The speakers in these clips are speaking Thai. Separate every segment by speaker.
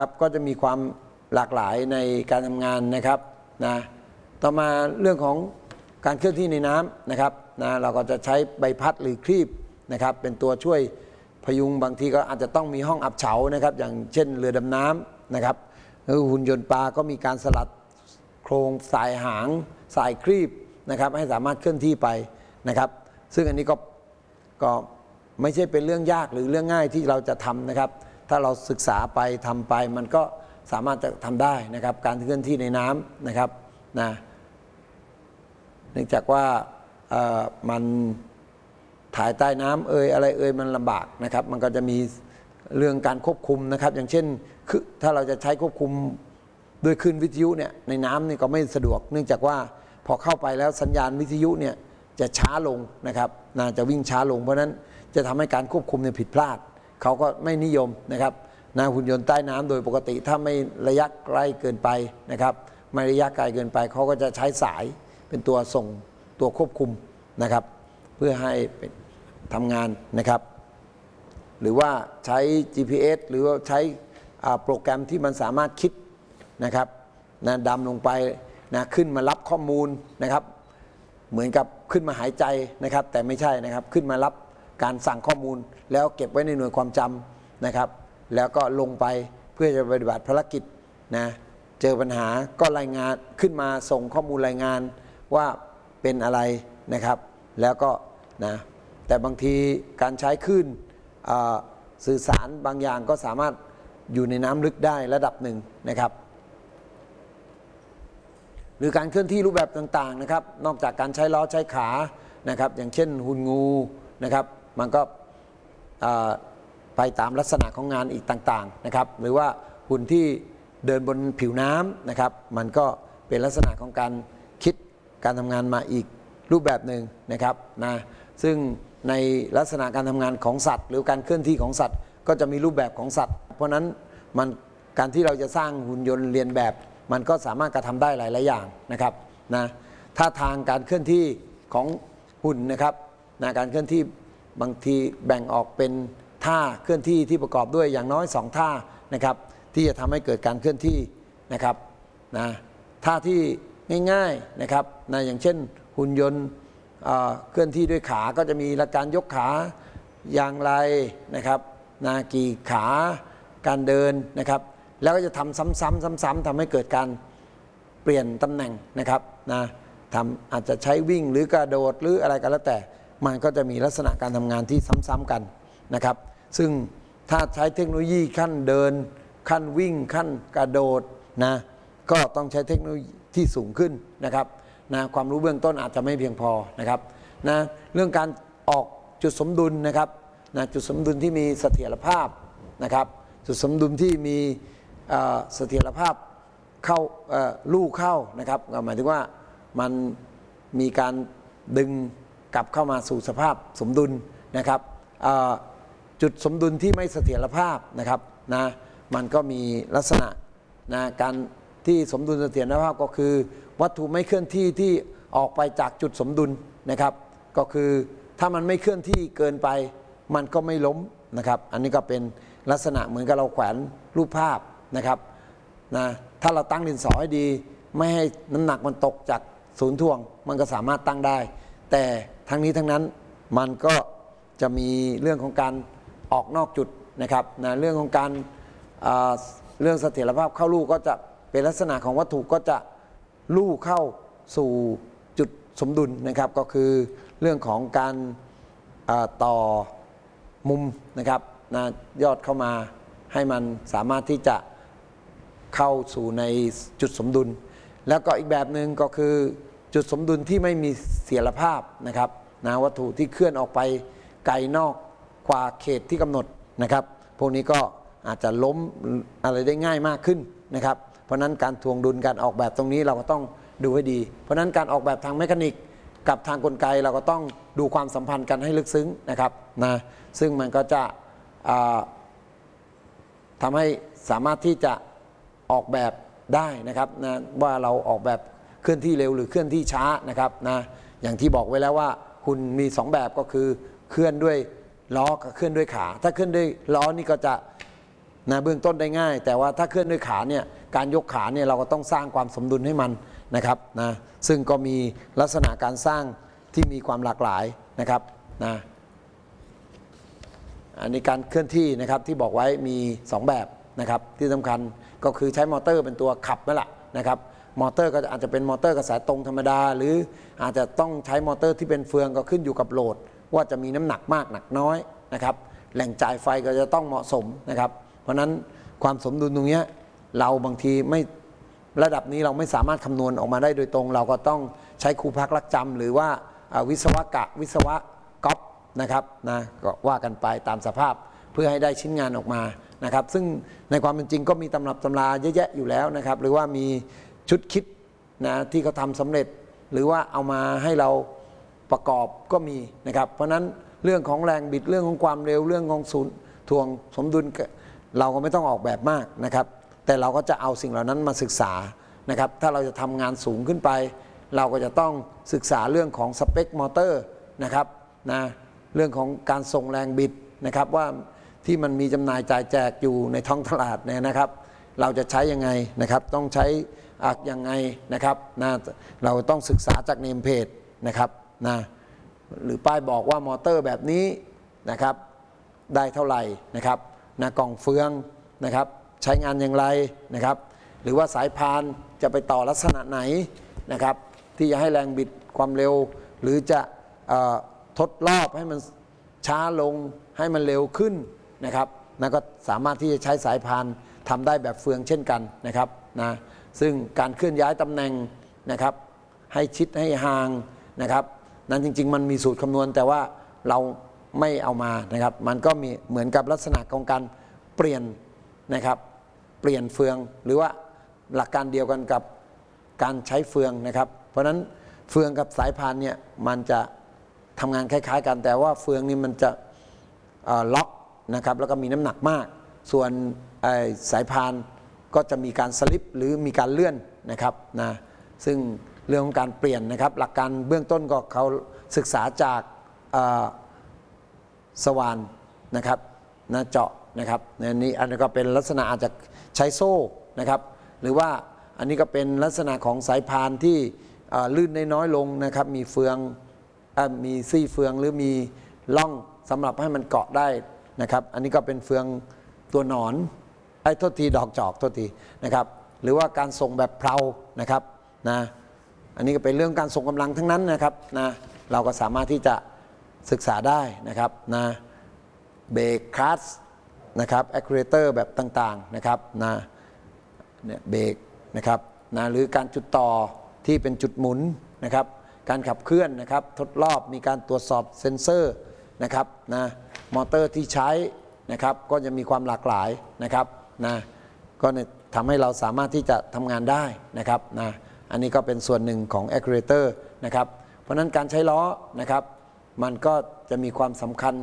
Speaker 1: ครับก็จะมีความหลากหลายในการทำงานนะครับนะต่อมาเรื่องของการเคลื่อนที่ในน้ำนะครับนะเราก็จะใช้ใบพัดหรือครีบนะครับเป็นตัวช่วยพยุงบางทีก็อาจจะต้องมีห้องอับเฉานะครับอย่างเช่นเรือดำน้ำนะครับหรือหุ่นยนต์ปลาก็มีการสลัดโครงสายหางสายครีบนะครับให้สามารถเคลื่อนที่ไปนะครับซึ่งอันนี้ก็ไม่ใช่เป็นเรื่องยากหรือเรื่องง่ายที่เราจะทำนะครับถ้าเราศึกษาไปทำไปมันก็สามารถจะทำได้นะครับการเคลื่อนที่ในน้ำนะครับนะเนื่องจากว่ามันถ่ายใต้น้ำอะไรมันลำบากนะครับมันก็จะมีเรื่องการควบคุมนะครับอย่างเช่นถ้าเราจะใช้ควบคุมด้วยคลื่นวิทยุเนี่ยในน้ำนี่ก็ไม่สะดวกเนื่องจากว่าพอเข้าไปแล้วสัญญาณวิทยุเนี่ยจะช้าลงนะครับจะวิ่งช้าลงเพราะนั้นจะทำให้การควบคุมเนี่ยผิดพลาดเขาก็ไม่นิยมนะครับหุ่นยนต์ใต้น้ำโดยปกติถ้าไม่ระยะใกล้เกินไปนะครับไม่ระยะไกลเกินไปเขาก็จะใช้สายเป็นตัวส่งตัวควบคุมนะครับเพื่อให้ทำงานนะครับหรือว่าใช้ GPS หรือว่าใช้โปรแกรมที่มันสามารถคิดนะครับดำลงไปขึ้นมารับข้อมูลนะครับเหมือนกับขึ้นมาหายใจนะครับแต่ไม่ใช่นะครับขึ้นมารับการสั่งข้อมูลแล้วเก็บไว้ในหน่วยความจำนะครับแล้วก็ลงไปเพื่อจะปฏิบัติภารกิจเจอปัญหาก็รายงานขึ้นมาส่งข้อมูลรายงานว่าเป็นอะไรนะครับแล้วก็แต่บางทีการใช้คลื่นสื่อสารบางอย่างก็สามารถอยู่ในน้ำลึกได้ระดับหนึ่งนะครับหรือการเคลื่อนที่รูปแบบต่างๆนะครับนอกจากการใช้ล้อใช้ขานะครับอย่างเช่นหุ่นงูนะครับมันก็ไปตามลักษณะของงานอีกต่างๆนะครับหรือว่าหุ่นที่เดินบนผิวน้ำนะครับมันก็เป็นลักษณะของการคิดการทำงานมาอีกรูปแบบหนึ่งนะครับซึ่งในลักษณะการทำงานของสัตว์หรือการเคลื่อนที่ของสัตว์ก็จะมีรูปแบบของสัตว์เพราะนั้นการที่เราจะสร้างหุ่นยนต์เรียนแบบมันก็สามารถกระทำได้หลายๆอย่างนะครับถ้าทางการเคลื่อนที่ของหุ่นนะครับการเคลื่อนที่บางทีแบ่งออกเป็นท่าเคลื่อนที่ที่ประกอบด้วยอย่างน้อย2ท่านะครับที่จะทำให้เกิดการเคลื่อนที่นะครับท่าที่ง่ายๆนะครับอย่างเช่นหุ่นยนต์เคลื่อนที่ด้วยขาก็จะมีหลักการยกขาอย่างไรนะครับกี่ขาการเดินนะครับแล้วก็จะทำซ้ำๆทำให้เกิดการเปลี่ยนตำแหน่งนะครับอาจจะใช้วิ่งหรือกระโดดหรืออะไรก็แล้วแต่มันก็จะมีลักษณะการทำงานที่ซ้ำๆกันนะครับซึ่งถ้าใช้เทคโนโลยีขั้นเดินขั้นวิ่งขั้นกระโดดก็ต้องใช้เทคโนโลยีที่สูงขึ้นนะครับความรู้เบื้องต้นอาจจะไม่เพียงพอนะครับเรื่องการออกจุดสมดุลนะครับจุดสมดุลที่มีเสถียรภาพนะครับจุดสมดุลที่มีเสถียรภาพเข้าลู่เข้านะครับหมายถึงว่ามันมีการดึงกลับเข้ามาสู่สภาพสมดุลนะครับจุดสมดุลที่ไม่เสถียรภาพนะครับมันก็มีลักษณะการที่สมดุลเสถียรภาพก็คือวัตถุไม่เคลื่อนที่ที่ออกไปจากจุดสมดุลนะครับก็คือถ้ามันไม่เคลื่อนที่เกินไปมันก็ไม่ล้มนะครับอันนี้ก็เป็นลักษณะเหมือนกับเราแขวนรูปภาพนะครับถ้าเราตั้งดินสอให้ดีไม่ให้น้ำหนักมันตกจากศูนย์ถ่วงมันก็สามารถตั้งได้แต่ทั้งนี้ทั้งนั้นมันก็จะมีเรื่องของการออกนอกจุดนะครับเรื่องของการเรื่องเสถียรภาพเข้าลู่ก็จะเป็นลักษณะของวัตถุก็จะลู่เข้าสู่จุดสมดุลนะครับก็คือเรื่องของการต่อมุมนะครับยอดเข้ามาให้มันสามารถที่จะเข้าสู่ในจุดสมดุลแล้วก็อีกแบบหนึ่งก็คือจุดสมดุลที่ไม่มีเสถียรภาพนะครับวัตถุที่เคลื่อนออกไปไกลนอกกว่าเขตที่กำหนดนะครับพวกนี้ก็อาจจะล้มอะไรได้ง่ายมากขึ้นนะครับเพราะนั้นการทวงดุลการออกแบบตรงนี้เราก็ต้องดูให้ดีเพราะนั้นการออกแบบทางเมคานิกกับทางกลไกเราก็ต้องดูความสัมพันธ์กันให้ลึกซึ้งนะครับซึ่งมันก็จะทำให้สามารถที่จะออกแบบได้นะครับว่าเราออกแบบเคลื่อนที่เร็วหรือเคลื่อนที่ช้านะครับอย่างที่บอกไว้แล้วว่าหุ่นมี2แบบก็คือเคลื่อนด้วยล้อกับเคลื่อนด้วยขาถ้าเคลื่อนด้วยล้อนี่ก็จะนะเบื้องต้นได้ง่ายแต่ว่าถ้าเคลื่อนด้วยขาเนี่ยการยกขาเนี่ยเราก็ต้องสร้างความสมดุลให้มันนะครับนะซึ่งก็มีลักษณะการสร้างที่มีความหลากหลายนะครับนะอันนี้การเคลื่อนที่นะครับที่บอกไว้มี2แบบนะครับที่สำคัญก็คือใช้มอเตอร์เป็นตัวขับนั่นแหละนะครับมอเตอร์ก็อาจจะเป็นมอเตอร์กระแสตรงธรรมดาหรืออาจจะต้องใช้มอเตอร์ที่เป็นเฟืองก็ขึ้นอยู่กับโหลดว่าจะมีน้ำหนักมากหนักน้อยนะครับแหล่งจ่ายไฟก็จะต้องเหมาะสมนะครับเพราะนั้นความสมดุลตรงนี้เราบางทีไม่ระดับนี้เราไม่สามารถคำนวณออกมาได้โดยตรงเราก็ต้องใช้ครูพักรักจำหรือว่าวิศวก๊อปนะครับนะก็ว่ากันไปตามสภาพเพื่อให้ได้ชิ้นงานออกมานะครับซึ่งในความเป็นจริงก็มีตำรับตำราเยอะแยะอยู่แล้วนะครับหรือว่ามีชุดคิดนะที่เขาทำสำเร็จหรือว่าเอามาให้เราประกอบก็มีนะครับเพราะนั้นเรื่องของแรงบิดเรื่องของความเร็วเรื่องของศูนย์ถ่วงสมดุลเราก็ไม่ต้องออกแบบมากนะครับแต่เราก็จะเอาสิ่งเหล่านั้นมาศึกษานะครับถ้าเราจะทำงานสูงขึ้นไปเราก็จะต้องศึกษาเรื่องของสเปคมอเตอร์นะครับนะเรื่องของการส่งแรงบิดนะครับว่าที่มันมีจำหน่ายจ่ายแจกอยู่ในท้องตลาดเนี่ยนะครับเราจะใช้ยังไงนะครับต้องใช้ยังไงนะครับนะเราต้องศึกษาจากเนมเพจนะครับนะหรือป้ายบอกว่ามอเตอร์แบบนี้นะครับได้เท่าไหร่นะครับนะกล่องเฟืองนะครับใช้งานอย่างไรนะครับหรือว่าสายพานจะไปต่อลักษณะไหนนะครับที่จะให้แรงบิดความเร็วหรือจะทดรอบให้มันช้าลงให้มันเร็วขึ้นนะครับนะก็สามารถที่จะใช้สายพานทำได้แบบเฟืองเช่นกันนะครับนะซึ่งการเคลื่อนย้ายตำแหน่งนะครับให้ชิดให้ห่างนะครับนั้นจริงๆมันมีสูตรคำนวณแต่ว่าเราไม่เอามานะครับมันก็มีเหมือนกับลักษณะของการเปลี่ยนนะครับเปลี่ยนเฟืองหรือว่าหลักการเดียวกันกับการใช้เฟืองนะครับเพราะฉะนั้นเฟืองกับสายพานเนี่ยมันจะทำงานคล้ายๆกันแต่ว่าเฟืองนี่มันจะล็อกนะครับแล้วก็มีน้ำหนักมากส่วนสายพานก็จะมีการสลิปหรือมีการเลื่อนนะครับนะซึ่งเรื่องของการเปลี่ยนนะครับหลักการเบื้องต้นก็เขาศึกษาจากสว่านนะครับนะเจาะนะครับอันนี้ก็เป็นลักษณะอาจจะใช้โซ่นะครับหรือว่าอันนี้ก็เป็นลักษณะของสายพานที่ลื่นน้อยลงนะครับมีเฟืองมีซี่เฟืองหรือมีล่องสำหรับให้มันเกาะได้นะครับอันนี้ก็เป็นเฟืองตัวหนอนโทษทีดอกจอกโทษทีนะครับหรือว่าการส่งแบบเพลานะครับนะอันนี้ก็เป็นเรื่องการส่งกำลังทั้งนั้นนะครับนะเราก็สามารถที่จะศึกษาได้นะครับนะเบรกคลัตช์นะครับแอคคูเลเตอร์แบบต่างๆนะครับนะเนี่ยเบรกนะครับนะหรือการจุดต่อที่เป็นจุดหมุนนะครับการขับเคลื่อนนะครับทดรอบมีการตรวจสอบเซ็นเซอร์นะครับนะมอเตอร์ที่ใช้นะครับก็จะมีความหลากหลายนะครับนะก็ทำให้เราสามารถที่จะทำงานได้นะครับนะอันนี้ก็เป็นส่วนหนึ่งของแอคคูเลเตอร์นะครับเพราะนั้นการใช้ล้อนะครับมันก็จะมีความสำคัญ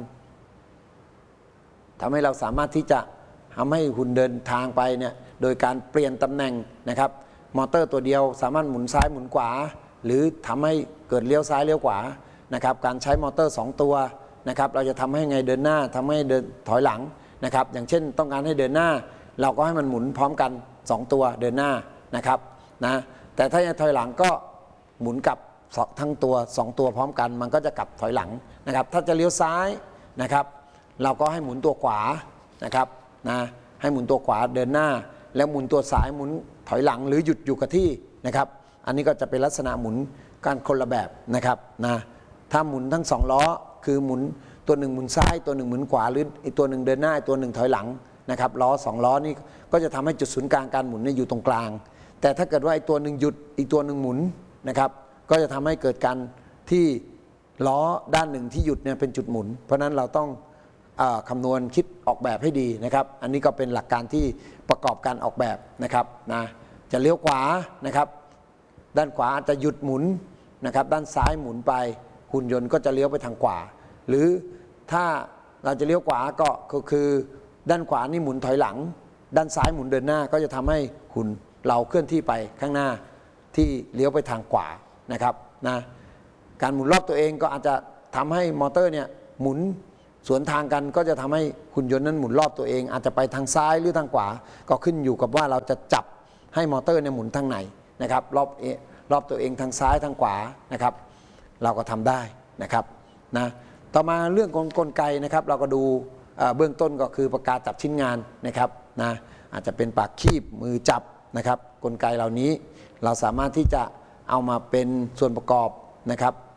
Speaker 1: ทำให้เราสามารถที่จะทำให้หุ่นเดินทางไปเนี่ยโดยการเปลี่ยนตำแหน่งนะครับมอเตอร์ตัวเดียวสามารถหมุนซ้ายหมุนขวาหรือทำให้เกิดเลี้ยวซ้ายเลี้ยวขวานะครับการใช้มอเตอร์2ตัวนะครับเราจะทำให้ไงเดินหน้าทำให้เดินถอยหลังนะครับอย่างเช่นต้องการให้เดินหน้าเราก็ให้มันหมุนพร้อมกัน2ตัวเดินหน้านะครับนะแต่ถ้าจะถอยหลังก็หมุนกลับทั้งตัว2ตัวพร้อมกันมันก็จะกลับถอยหลังนะครับถ้าจะเลี้ยวซ้ายนะครับเราก็ให้หมุนตัวขวานะครับนะให้หมุนตัวขวาเดินหน้าแล้วหมุนตัวซ้ายหมุนถอยหลังหรือหยุดอยู่กับที่นะครับอันนี้ก็จะเป็นลักษณะหมุนการคนละแบบนะครับนะถ้าหมุนทั้ง2ล้อคือหมุนตัวหนึ่งหมุนซ้ายตัวหนึ่งหมุนขวาหรืออีกตัวหนึ่งเดินหน้าตัวหนึ่งถอยหลังนะครับล้อ2ล้อนี่ก็จะทำให้จุดศูนย์กลางการหมุนอยู่ตรงกลางแต่ถ้าเกิดว่าอีกตัวหนึ่งหยุดอีกตัวหนึ่งหมุนนะครับก็จะทำให้เกิดการที่ล้อด้านหนึ่งที่หยุดเนี่ยเป็นจุดหมุนเพราะนั้นเราต้องคำนวณคิดออกแบบให้ดีนะครับอันนี้ก็เป็นหลักการที่ประกอบการออกแบบนะครับนะจะเลี้ยวขวานะครับด้านขวาจะหยุดหมุนนะครับด้านซ้ายหมุนไปหุ่นยนต์ก็จะเลี้ยวไปทางขวาหรือถ้าเราจะเลี้ยวขวาก็คือด้านขวานี่หมุนถอยหลังด้านซ้ายหมุนเดินหน้าก็จะทำให้หุ่นเราเคลื่อนที่ไปข้างหน้าที่เลี้ยวไปทางขวานะครับนะการหมุนรอบตัวเองก็อาจจะทำให้มอเตอร์เนี่ยหมุนสวนทางกันก็จะทำให้หุ่นยนต์นั้นหมุนรอบตัวเองอาจจะไปทางซ้ายหรือทางขวาก็ขึ้นอยู่กับว่าเราจะจับให้มอเตอร์เนี่ยหมุนทางไหนนะครับรอบตัวเองทางซ้ายทางขวานะครับเราก็ทำได้นะครับนะต่อมาเรื่องของกลไกนะครับเราก็ดูเบื้องต้นก็คือปากกาจับชิ้นงานนะครับนะอาจจะเป็นปากคีบมือจับนะครับกลไกเหล่านี้เราสามารถที่จะเอามาเป็นส่วนประกอบนะครับ